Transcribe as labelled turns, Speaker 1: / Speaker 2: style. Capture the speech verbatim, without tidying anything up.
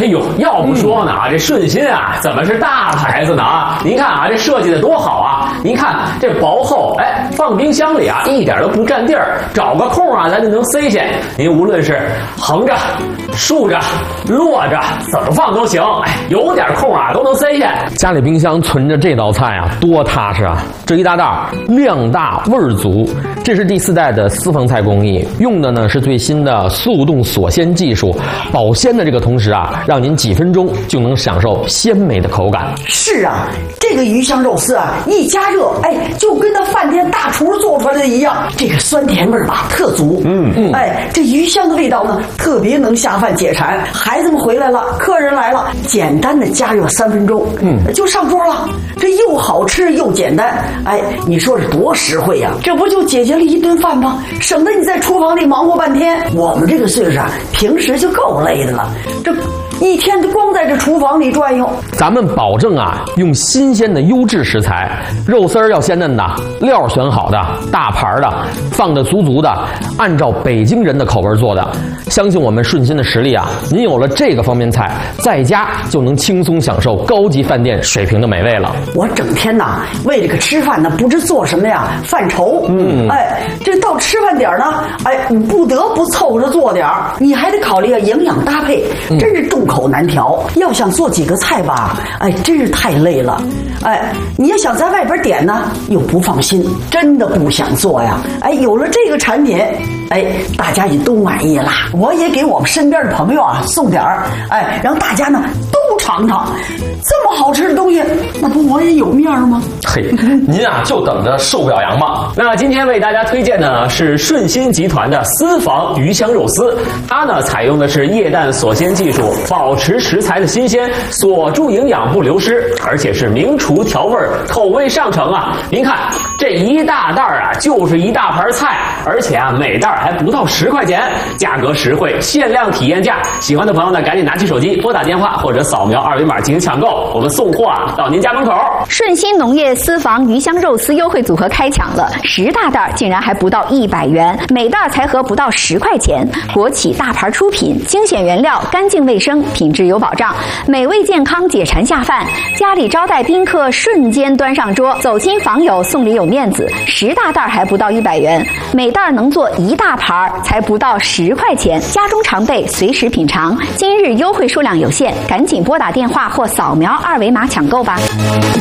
Speaker 1: 呦，要不说呢啊，这顺心啊，怎么是大牌子呢啊？您看啊，这设计的多好啊！您看这薄厚，哎，放冰箱里啊，一点都不占地儿，找个空啊，咱就能塞下。您无论是横着、竖着、摞着，怎么放都行。哎，有点空啊，都能塞下。
Speaker 2: 家里冰箱存着这道菜啊，多踏实啊！这一大袋量大味儿足，这是第四代的私房菜工艺，用的呢是最新的速冻锁鲜技术，保鲜的这个同时啊，让您几分钟就能享受鲜美的口感。
Speaker 3: 是啊，这个鱼香肉丝啊，一加热，哎，就跟那饭店大厨做出来的一样，这个酸甜味儿吧特足。嗯嗯，哎，这鱼香的味道呢，特别能下饭解馋。孩子们回来了，客人来了，简单的加热三分钟，嗯，就上桌了。这又好吃又简单，哎，你说是多实惠呀、啊？这不就解决了一顿饭吗？省得你在厨房里忙活半天。我们这个岁数啊，平时就够累的了，这一天就光在这厨房里转悠。
Speaker 2: 咱们保证啊，用新鲜的优质食材，肉丝儿要鲜嫩的，料选好的，大盘的，放的足足的，按照北京人的口味做的。相信我们顺心的实力啊，您有了这个方便菜，在家就能轻松享受高级饭店水平的美味了。
Speaker 3: 我整天呐为这个吃饭呢，不知做什么呀，犯愁。嗯，哎，这到吃饭点呢，哎，你不得不凑着做点儿，你还得考虑啊营养搭配，真是众口难调。嗯、要想做几个菜吧，哎，真是太累了。哎，你要想在外边点呢，又不放心，真的不想做呀。哎，有了这个产品，哎，大家也都满意了。我也给我们身边的朋友啊送点儿，哎，让大家呢都尝尝。这么好吃的东西，那不我也有面吗？
Speaker 2: 嘿，您啊就等着受表扬吧。
Speaker 1: 那今天为大家推荐的呢是顺心集团的私房鱼香肉丝，它呢采用的是液氮锁鲜技术，保持食材的新鲜，锁住营养不流失，而且是名厨调味，口味上乘啊！您看这一大袋啊，就是一大盘菜，而且啊每袋还不到十块钱，价格实惠，限量体验价。喜欢的朋友呢，赶紧拿起手机拨打电话或者扫描二维码进行抢购，我们送货啊到您家门口。
Speaker 4: 顺心农业私房鱼香肉丝优惠组合开抢了，十大袋竟然还不到一百元，每袋才合不到十块钱。国企大牌出品，精选原料，干净卫生，品质有保障，美味健康，解馋下饭。家里招待宾客，瞬间端上桌，走亲访友送礼有面子。十大袋还不到一百元，每袋能做一大盘，才不到十块钱。家中常备，随时品尝。今日优惠数量有限，赶紧拨打电话或扫描二维码抢购吧。